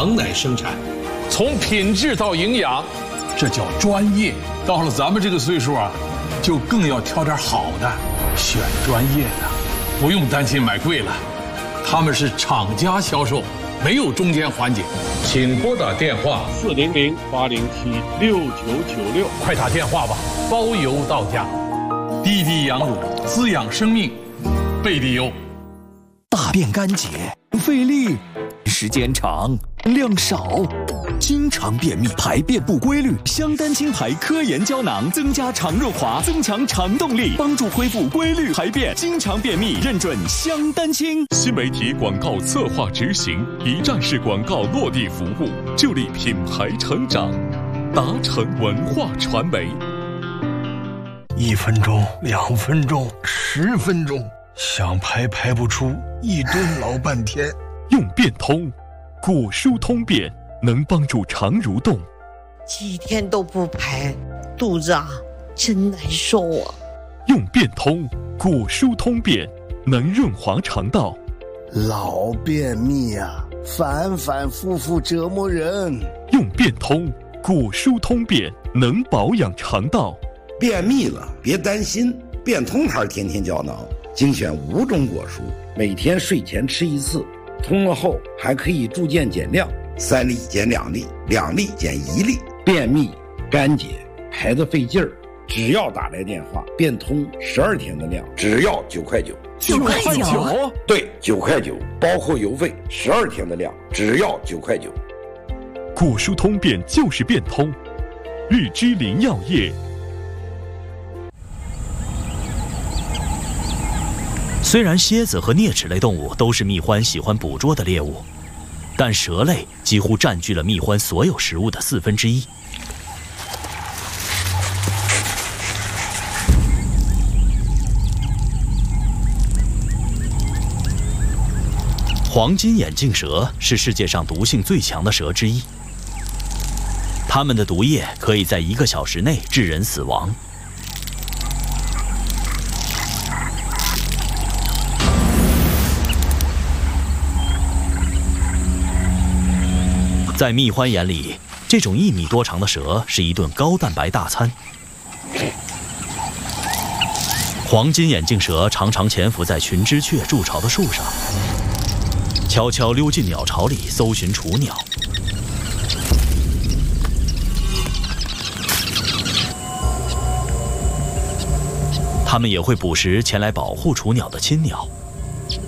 羊奶生产， 从品质到营养， 这叫专业。到了咱们这个岁数啊，就更要挑点好的，选专业的，不用担心买贵了。他们是厂家销售，没有中间环节。 请拨打电话 400-807-6996， 快打电话吧，包邮到家。滴滴羊乳滋养生命，贝蒂优。 大便干结，费力，时间长，量少，经常便秘，排便不规律。香丹清排科研胶囊增加肠润滑，增强肠动力，帮助恢复规律排便。经常便秘，认准香丹清。 新媒体广告策划执行，一站式广告落地服务，助力品牌成长。达成文化传媒。 1分钟、2分钟、10分钟，想排不出，一蹲老半天。 用便通，果蔬通便，能帮助肠蠕动。 几天都不排，肚子啊真难受啊。 用便通，果蔬通便，能润滑肠道。 老便秘啊，反反复复折磨人。 用便通，果蔬通便，能保养肠道。 便秘了别担心，便通牌天天胶囊精选5种果蔬，每天睡前吃1次，通了后还可以逐渐减量，3粒减2粒，2粒减1粒。便秘、干结、排得费劲儿，只要打来电话，便通12天的量，只要9块9。 9块9？ 对，9块9，包括邮费，12天的量，只要9块9。 果蔬通便就是便通，日之林药业。 虽然蝎子和啮齿类动物都是蜜獾喜欢捕捉的猎物，但蛇类几乎占据了蜜獾所有食物的1/4。黄金眼镜蛇是世界上毒性最强的蛇之一，它们的毒液可以在1个小时内致人死亡。在蜜獾眼里，这种1米多长的蛇是一顿高蛋白大餐。黄金眼镜蛇常常潜伏在群枝雀筑巢的树上，悄悄溜进鸟巢里搜寻雏鸟。它们也会捕食前来保护雏鸟的亲鸟。